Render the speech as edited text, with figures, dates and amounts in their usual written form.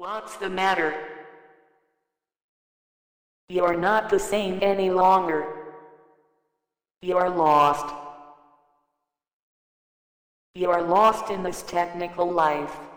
What's the matter? You're not the same any longer. You're lost. You're lost in this technical life.